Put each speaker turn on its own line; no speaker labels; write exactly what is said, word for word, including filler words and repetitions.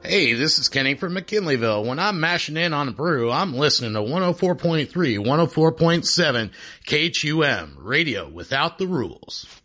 Hey, this is Kenny from McKinleyville. When I'm mashing in on a brew, I'm listening to one oh four point three, one oh four point seven K H U M, radio without the rules.